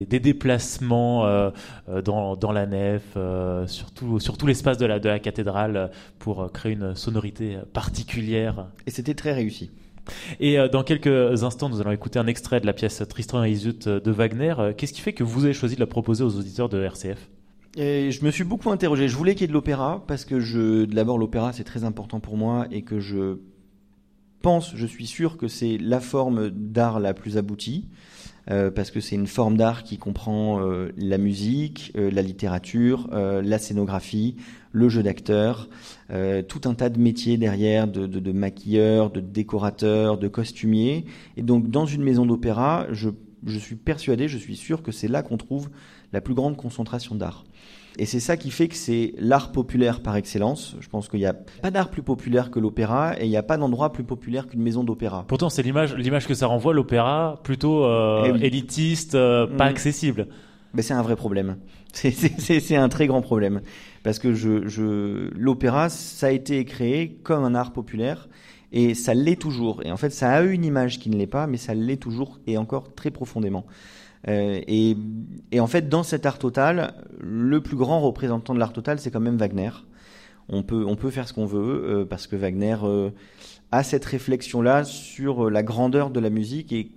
des déplacements dans la nef, sur tout l'espace de la cathédrale pour créer une sonorité particulière. Et c'était très réussi. Et dans quelques instants, nous allons écouter un extrait de la pièce Tristan et Iseult de Wagner. Qu'est-ce qui fait que vous avez choisi de la proposer aux auditeurs de RCF ? Et je me suis beaucoup interrogé. Je voulais qu'il y ait de l'opéra parce que d'abord l'opéra c'est très important pour moi et que je suis sûr que c'est la forme d'art la plus aboutie. Parce que c'est une forme d'art qui comprend la musique, la littérature, la scénographie, le jeu d'acteurs, tout un tas de métiers derrière, de maquilleurs, de décorateurs, de costumiers. Et donc dans une maison d'opéra, je suis persuadé, je suis sûr que c'est là qu'on trouve la plus grande concentration d'art. Et c'est ça qui fait que c'est l'art populaire par excellence. Je pense qu'il n'y a pas d'art plus populaire que l'opéra et il n'y a pas d'endroit plus populaire qu'une maison d'opéra. Pourtant, c'est l'image que ça renvoie, l'opéra, plutôt élitiste, pas accessible. Mais c'est un vrai problème. C'est un très grand problème. Parce que l'opéra, ça a été créé comme un art populaire et ça l'est toujours. Et en fait, ça a eu une image qui ne l'est pas, mais ça l'est toujours et encore très profondément. Et en fait, dans cet art total, le plus grand représentant de l'art total, c'est quand même Wagner. On peut faire ce qu'on veut, parce que Wagner a cette réflexion-là sur la grandeur de la musique et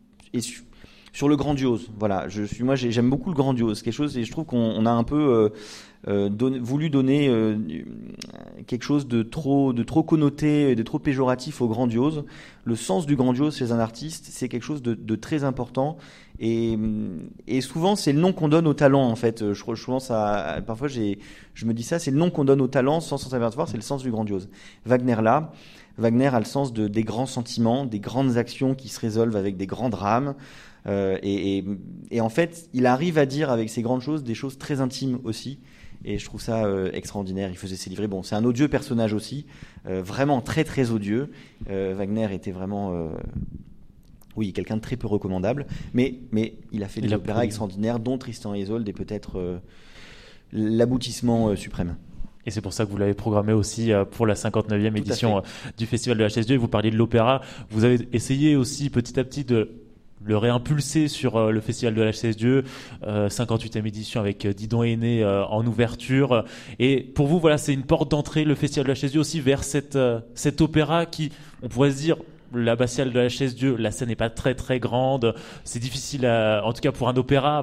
sur le grandiose. Voilà, j'aime beaucoup le grandiose, quelque chose, et je trouve qu'on a un peu voulu donner quelque chose de trop connoté, de trop péjoratif au grandiose. Le sens du grandiose chez un artiste, c'est quelque chose de très important. Et souvent, c'est le nom qu'on donne au talent, en fait. Parfois, je me dis ça, c'est le nom qu'on donne au talent sans s'en apercevoir, c'est le sens du grandiose. Wagner a le sens des grands sentiments, des grandes actions qui se résolvent avec des grands drames. Et en fait, il arrive à dire avec ces grandes choses des choses très intimes aussi. Et je trouve ça extraordinaire. Il faisait ses livrets. Bon, c'est un odieux personnage aussi, vraiment très très odieux. Wagner était vraiment, quelqu'un de très peu recommandable. Mais il a fait des opéras extraordinaires, dont Tristan et Isolde est peut-être l'aboutissement suprême. Et c'est pour ça que vous l'avez programmé aussi pour la 59e édition du Festival de la Chaise-Dieu. Vous parliez de l'opéra. Vous avez essayé aussi petit à petit de le réimpulser sur le Festival de la Chaise-Dieu, 58e édition avec Didon Aîné en ouverture. Et pour vous, voilà, c'est une porte d'entrée, le Festival de la Chaise-Dieu aussi, vers cet opéra qui, on pourrait se dire, l'abbatiale de la Chaise-Dieu, la scène n'est pas très très grande, c'est difficile en tout cas pour un opéra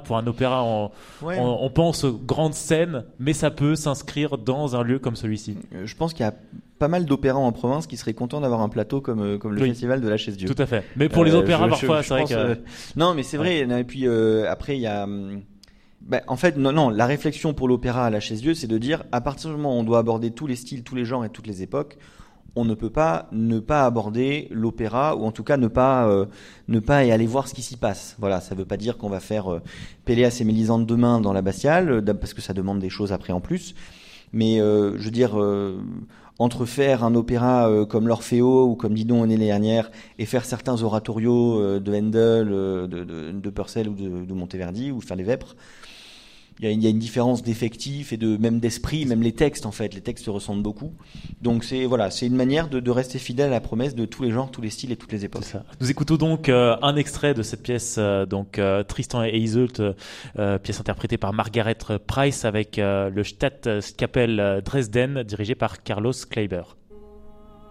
on pense aux grandes scènes, mais ça peut s'inscrire dans un lieu comme celui-ci. Je pense qu'il y a pas mal d'opéras en province qui seraient contents d'avoir un plateau comme le Festival de la Chaise-Dieu. Tout à fait. Mais pour les opéras parfois, c'est vrai que... Non, mais c'est vrai. Et puis après, il y a... en fait, non, la réflexion pour l'opéra à la Chaise-Dieu, c'est de dire, à partir du moment où on doit aborder tous les styles, tous les genres et toutes les époques, on ne peut pas ne pas aborder l'opéra, ou en tout cas ne pas y aller voir ce qui s'y passe. Voilà, ça ne veut pas dire qu'on va faire Péléas et Mélisande demain dans l'abbatiale, parce que ça demande des choses après en plus. Mais je veux dire, entre faire un opéra comme l'Orfeo ou comme Didon Aîné l'année dernière et faire certains oratorios de Handel, de Purcell ou de Monteverdi ou de faire les Vêpres, il y a une différence d'effectif et même d'esprit, même les textes en fait, les textes se ressemblent beaucoup. Donc c'est une manière de rester fidèle à la promesse de tous les genres, tous les styles et toutes les époques. C'est ça. Nous écoutons donc un extrait de cette pièce, Tristan et Iseult, pièce interprétée par Margaret Price avec le Staatskapelle Dresden dirigé par Carlos Kleiber.